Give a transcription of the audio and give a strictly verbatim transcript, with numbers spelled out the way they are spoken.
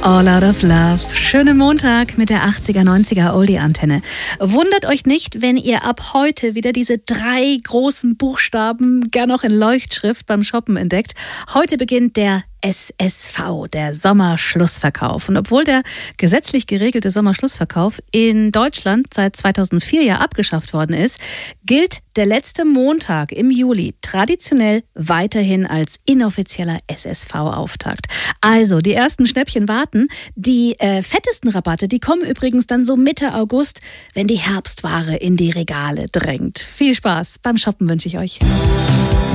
All Out of Love. Schönen Montag mit der achtziger, neunziger Oldie-Antenne. Wundert euch nicht, wenn ihr ab heute wieder diese drei großen Buchstaben gern noch in Leuchtschrift beim Shoppen entdeckt. Heute beginnt der S S V, der Sommerschlussverkauf. Und obwohl der gesetzlich geregelte Sommerschlussverkauf in Deutschland seit zweitausendvier ja abgeschafft worden ist, gilt der letzte Montag im Juli traditionell weiterhin als inoffizieller S S V-Auftakt. Also, die ersten Schnäppchen warten. Die äh, fettesten Rabatte, die kommen übrigens dann so Mitte August, wenn die Herbstware in die Regale drängt. Viel Spaß beim Shoppen wünsche ich euch.